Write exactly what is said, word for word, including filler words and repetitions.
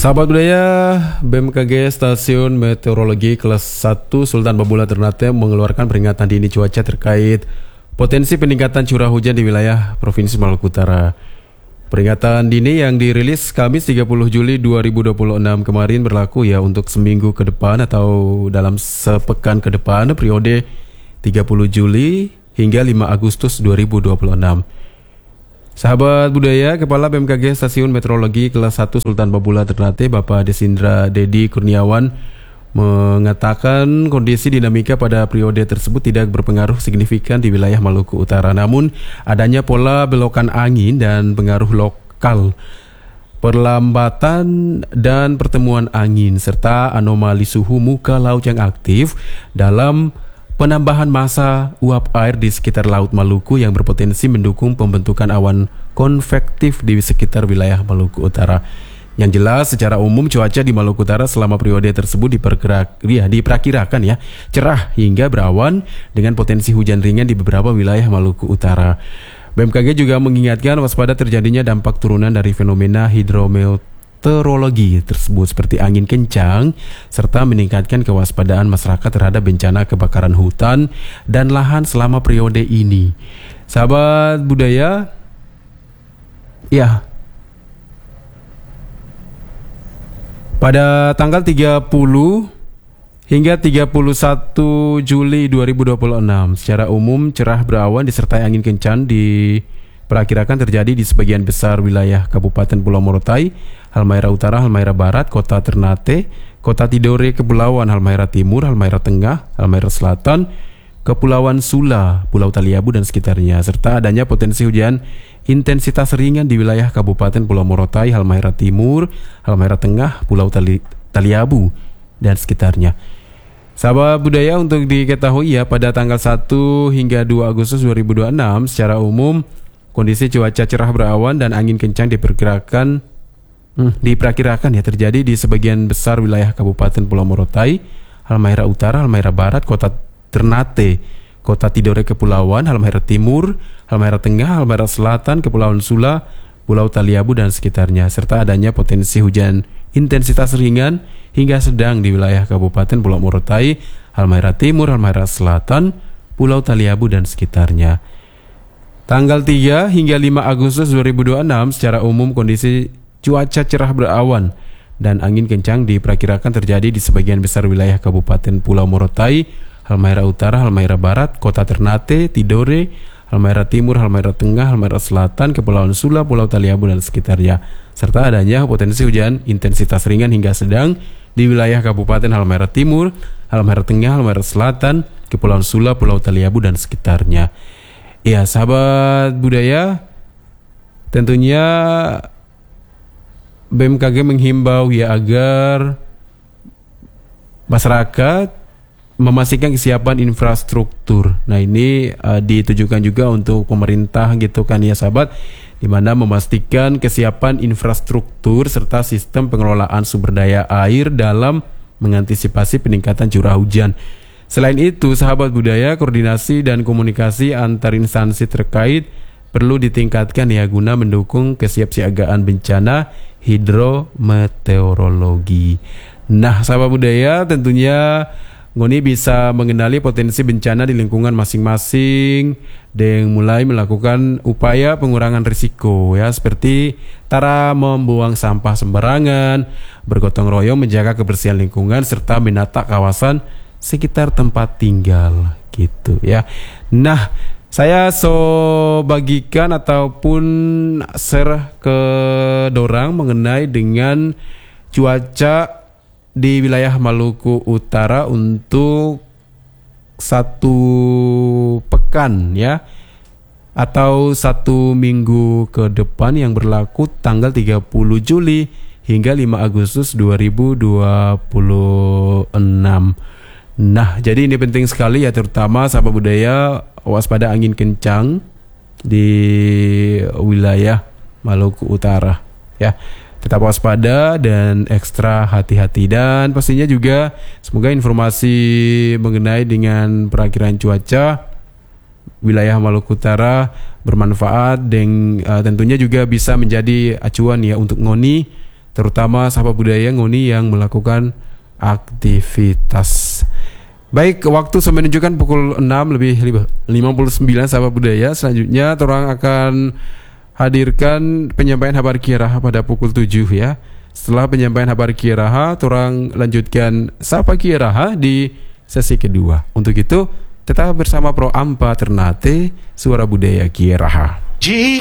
Sahabat budaya, B M K G Stasiun Meteorologi kelas satu Sultan Babula Ternate mengeluarkan peringatan dini cuaca terkait potensi peningkatan curah hujan di wilayah Provinsi Maluku Utara. Peringatan dini yang dirilis Kamis tiga puluh Juli dua ribu dua puluh enam kemarin berlaku ya untuk seminggu ke depan atau dalam sepekan ke depan, periode tiga puluh Juli hingga lima Agustus dua ribu dua puluh enam. Sahabat budaya, Kepala B M K G Stasiun Meteorologi kelas satu Sultan Babula Ternate, Bapak Desindra Dedi Kurniawan, mengatakan kondisi dinamika pada periode tersebut tidak berpengaruh signifikan di wilayah Maluku Utara. Namun, adanya pola belokan angin dan pengaruh lokal, perlambatan dan pertemuan angin, serta anomali suhu muka laut yang aktif dalam penambahan massa uap air di sekitar Laut Maluku yang berpotensi mendukung pembentukan awan konvektif di sekitar wilayah Maluku Utara. Yang jelas, secara umum cuaca di Maluku Utara selama periode tersebut diperkirakan ya, diperkirakan ya cerah hingga berawan dengan potensi hujan ringan di beberapa wilayah Maluku Utara. B M K G juga mengingatkan waspada terjadinya dampak turunan dari fenomena hidrometeorologi tersebut seperti angin kencang, serta meningkatkan kewaspadaan masyarakat terhadap bencana kebakaran hutan dan lahan selama periode ini. Sahabat budaya, ya, pada tanggal tiga puluh hingga tiga puluh satu Juli dua ribu dua puluh enam, secara umum cerah berawan disertai angin kencang diperkirakan terjadi di sebagian besar wilayah Kabupaten Pulau Morotai, Halmahera Utara, Halmahera Barat, Kota Ternate, Kota Tidore, Kepulauan Halmahera Timur, Halmahera Tengah, Halmahera Selatan, Kepulauan Sula, Pulau Taliabu dan sekitarnya, serta adanya potensi hujan intensitas ringan di wilayah Kabupaten Pulau Morotai, Halmahera Timur, Halmahera Tengah, Pulau Tali, Taliabu dan sekitarnya. Sahabat budaya, untuk diketahui ya, pada tanggal satu hingga dua Agustus dua ribu dua puluh enam secara umum kondisi cuaca cerah berawan dan angin kencang diperkirakan hmm, diperkirakan ya terjadi di sebagian besar wilayah Kabupaten Pulau Morotai, Halmahera Utara, Halmahera Barat, Kota Ternate, Kota Tidore Kepulauan, Halmahera Timur, Halmahera Tengah, Halmahera Selatan, Kepulauan Sula, Pulau Taliabu dan sekitarnya, serta adanya potensi hujan intensitas ringan hingga sedang di wilayah Kabupaten Pulau Morotai, Halmahera Timur, Halmahera Selatan, Pulau Taliabu dan sekitarnya. Tanggal tiga hingga lima Agustus dua ribu dua puluh enam secara umum kondisi cuaca cerah berawan dan angin kencang diperkirakan terjadi di sebagian besar wilayah Kabupaten Pulau Morotai, Halmahera Utara, Halmahera Barat, Kota Ternate, Tidore, Halmahera Timur, Halmahera Tengah, Halmahera Selatan, Kepulauan Sula, Pulau Taliabu dan sekitarnya, serta adanya potensi hujan intensitas ringan hingga sedang di wilayah Kabupaten Halmahera Timur, Halmahera Tengah, Halmahera Selatan, Kepulauan Sula, Pulau Taliabu dan sekitarnya. Ya, sahabat budaya, tentunya B M K G menghimbau ya agar masyarakat memastikan kesiapan infrastruktur. Nah, ini uh, ditujukan juga untuk pemerintah gitu kan ya sahabat, di mana memastikan kesiapan infrastruktur serta sistem pengelolaan sumber daya air dalam mengantisipasi peningkatan curah hujan. Selain itu, sahabat budaya, koordinasi dan komunikasi antar instansi terkait perlu ditingkatkan ya guna mendukung kesiapsiagaan bencana hidrometeorologi. Nah, sahabat budaya, tentunya Ngoni bisa mengenali potensi bencana di lingkungan masing-masing dan mulai melakukan upaya pengurangan risiko ya, seperti cara membuang sampah sembarangan, bergotong royong menjaga kebersihan lingkungan serta menata kawasan sekitar tempat tinggal gitu ya. Nah, saya so bagikan ataupun share ke dorang mengenai dengan cuaca di wilayah Maluku Utara untuk satu pekan ya, atau satu minggu ke depan yang berlaku tanggal tiga puluh Juli hingga lima Agustus dua ribu dua puluh enam. Nah, jadi ini penting sekali ya, terutama sahabat budaya, waspada angin kencang di wilayah Maluku Utara ya. Tetap waspada dan ekstra hati-hati, dan pastinya juga semoga informasi mengenai dengan perakiraan cuaca wilayah Maluku Utara bermanfaat dan uh, tentunya juga bisa menjadi acuan ya untuk Ngoni terutama sahabat budaya ngoni yang melakukan aktivitas. Baik, waktu sudah menunjukkan pukul enam lebih lima puluh sembilan sahabat budaya. Selanjutnya orang akan hadirkan penyampaian kabar kiaraha pada pukul tujuh ya. Setelah penyampaian kabar kiaraha, orang lanjutkan sapa kiaraha di sesi kedua. Untuk itu tetap bersama Pro Ampa Ternate Suara Budaya Kiaraha. Jika